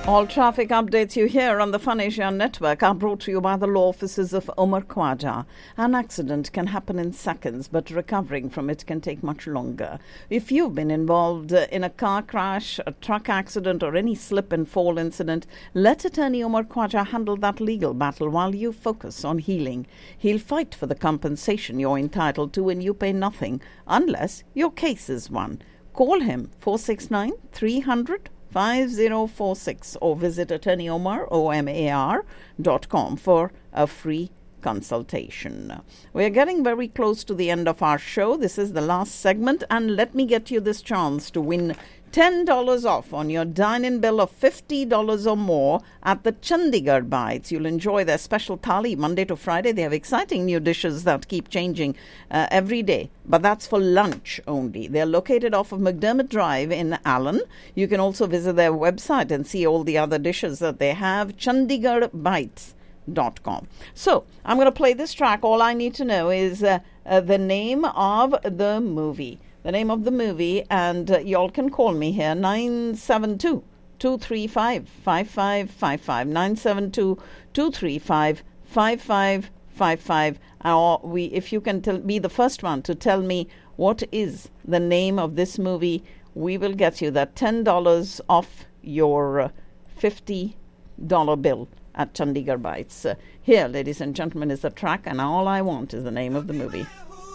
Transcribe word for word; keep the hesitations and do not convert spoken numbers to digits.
All traffic updates you hear on the Fun Asia Network are brought to you by the law offices of Omar Khwaja. An accident can happen in seconds, but recovering from it can take much longer. If you've been involved uh, in a car crash, a truck accident, or any slip and fall incident, let attorney Omar Khwaja handle that legal battle while you focus on healing. He'll fight for the compensation you're entitled to, and you pay nothing unless your case is won. Call him four six nine, three hundred, five zero four six or visit attorney omar o m a r dot com for a free consultation. We're getting very close to the end of our show. This is the last segment, and let me get you this chance to win ten dollars off on your dine-in bill of fifty dollars or more at the Chandigarh Bites. You'll enjoy their special thali Monday to Friday. They have exciting new dishes that keep changing uh, every day, but that's for lunch only. They're located off of McDermott Drive in Allen. You can also visit their website and see all the other dishes that they have, chandigarh bites dot com. So I'm going to play this track. All I need to know is uh, uh, the name of the movie. The name of the movie, and uh, y'all can call me here, nine seven two, two three five, five five five five, nine seven two, two three five, five five five five, or we, if you can tell, be the first one to tell me what is the name of this movie, we will get you that ten dollars off your uh, fifty dollars bill at Chandigarh Bites. Uh, here, ladies and gentlemen, is the track, and all I want is the name of the movie.